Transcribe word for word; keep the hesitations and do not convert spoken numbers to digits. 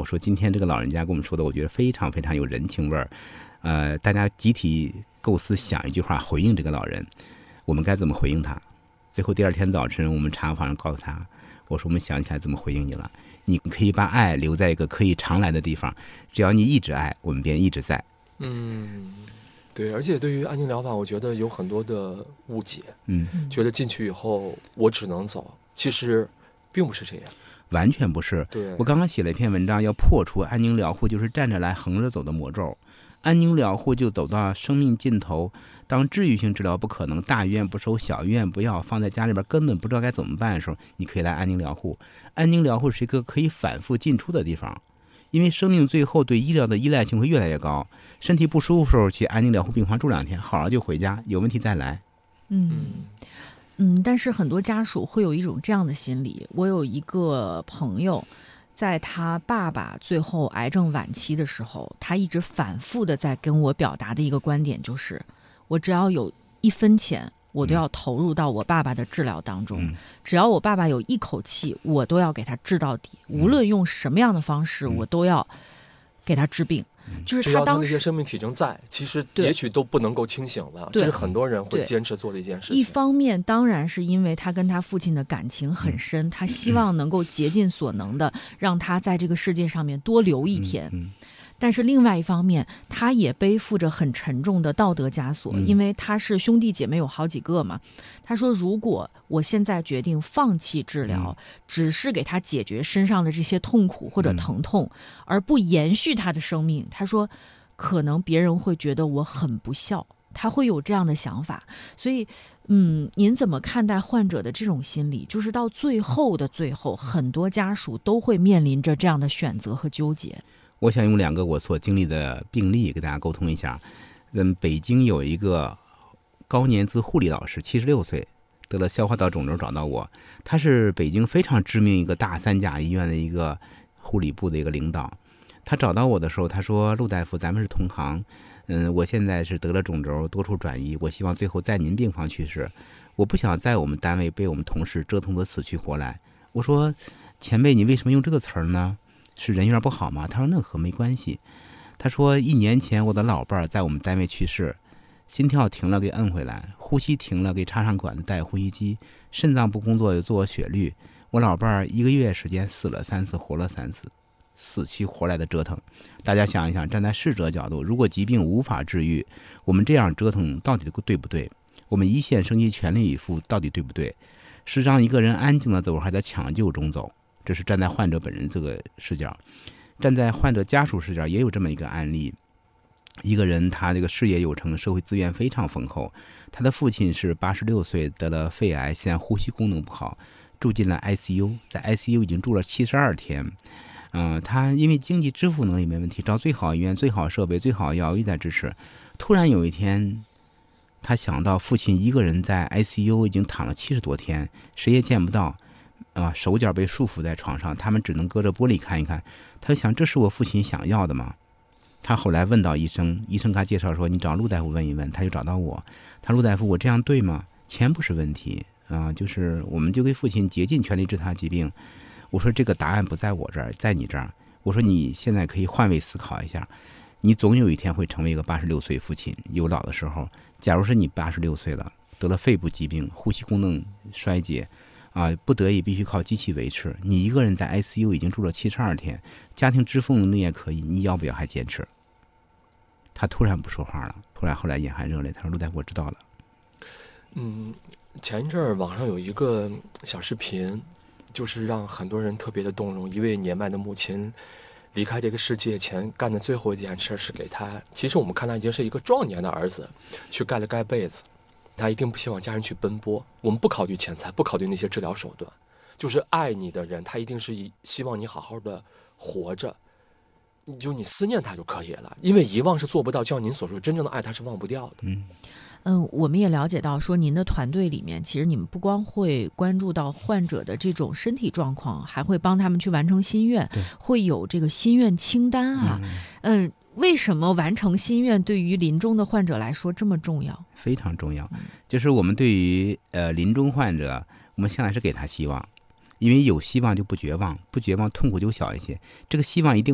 我说今天这个老人家跟我们说的，我觉得非常非常有人情味儿。呃，大家集体构思想一句话回应这个老人，我们该怎么回应他？最后第二天早晨，我们茶坊上告诉他，我说我们想起来怎么回应你了。你可以把爱留在一个可以常来的地方，只要你一直爱，我们便一直在。 嗯，对，而且对于安宁疗法，我觉得有很多的误解， 嗯， 觉得进去以后我只能走，其实并不是这样， 完全不是。 对， 我刚刚写了一篇文章，要破除安宁疗护就是站着来横着走的魔咒。安宁疗护就走到生命尽头，当治愈性治疗不可能，大医院不收，小医院不要，放在家里边根本不知道该怎么办的时候，你可以来安宁疗护。安宁疗护是一个可以反复进出的地方，因为生命最后对医疗的依赖性会越来越高，身体不舒服的时候去安宁疗护病房住两天，好了就回家，有问题再来。 嗯嗯，但是很多家属会有一种这样的心理。我有一个朋友，在他爸爸最后癌症晚期的时候，他一直反复的在跟我表达的一个观点就是，我只要有一分钱，我都要投入到我爸爸的治疗当中， 嗯、 只要我爸爸有一口气，我都要给他治到底，无论用什么样的方式， 嗯、 我都要给他治病。就是他当时那些生命体征在，其实也许都不能够清醒了，这是很多人会坚持做的一件事情。 一方面当然是因为他跟他父亲的感情很深，嗯、他希望能够竭尽所能的让他在这个世界上面多留一天。 嗯嗯、 但是另外一方面，他也背负着很沉重的道德枷锁， 嗯、 因为他是兄弟姐妹有好几个嘛。他说，如果我现在决定放弃治疗，嗯、只是给他解决身上的这些痛苦或者疼痛，嗯、而不延续他的生命，他说可能别人会觉得我很不孝，他会有这样的想法。所以嗯，您怎么看待患者的这种心理？就是到最后的最后，很多家属都会面临着这样的选择和纠结。 我想用两个我所经历的病例给大家沟通一下。嗯，北京有一个高年资护理老师，七十六岁，得了消化道肿瘤，找到我。他是北京非常知名一个大三甲医院的一个护理部的一个领导。他找到我的时候，他说：“陆大夫，咱们是同行，嗯，我现在是得了肿瘤，多处转移，我希望最后在您病房去世，我不想在我们单位被我们同事折腾得死去活来。”我说：“前辈，你为什么用这个词儿呢？是人缘不好吗？”他说：“那和没关系。”他说：“一年前我的老伴儿在我们单位去世，心跳停了给摁回来，呼吸停了给插上管子带呼吸机，肾脏不工作又做血滤，我老伴儿一个月时间死了三次，活了三次。”死去活来的折腾，大家想一想，站在逝者角度，如果疾病无法治愈，我们这样折腾到底对不对？我们一线生机全力以赴到底对不对？是让一个人安静的走，还在抢救中走？这是站在患者本人这个视角。站在患者家属视角，也有这么一个案例，一个人他这个事业有成，社会资源非常丰厚，他的父亲是八十六岁得了肺癌，现在呼吸功能不好，住进了 I C U， 在 I C U 已经住了七十二天。嗯，他因为经济支付能力没问题，找最好医院、最好设备、最好药一直在支持。突然有一天，他想到父亲一个人在 I C U 已经躺了七十多天，谁也见不到，啊，手脚被束缚在床上，他们只能隔着玻璃看一看。他就想，这是我父亲想要的吗？他后来问到医生，医生给他介绍说：“你找陆大夫问一问。”他就找到我，他陆大夫，我这样对吗？钱不是问题啊，就是我们就给父亲竭尽全力治他疾病。我说这个答案不在我这儿，在你这儿。我说你现在可以换位思考一下，你总有一天会成为一个八十六岁父亲，有老的时候。假如是你八十六岁了，得了肺部疾病，呼吸功能衰竭，啊，不得已必须靠机器维持，你一个人在 I C U 已经住了七十二天，家庭支付能力也可以，你要不要还坚持？他突然不说话了，突然后来眼含热泪，他说：“陆大夫，我知道了。” 嗯，前一阵儿网上有一个小视频。就是让很多人特别的动容。一位年迈的母亲离开这个世界前干的最后一件事是给他，其实我们看他已经是一个壮年的儿子，去盖了盖被子。他一定不希望家人去奔波，我们不考虑钱财，不考虑那些治疗手段，就是爱你的人，他一定是希望你好好的活着，就你思念他就可以了，因为遗忘是做不到，就像您所说，真正的爱他是忘不掉的。 嗯嗯，我们也了解到说，您的团队里面，其实你们不光会关注到患者的这种身体状况，还会帮他们去完成心愿，会有这个心愿清单啊。嗯，为什么完成心愿对于临终的患者来说这么重要？ 非常重要，就是我们对于呃临终患者，我们向来是给他希望，因为有希望就不绝望，不绝望痛苦就小一些。这个希望一定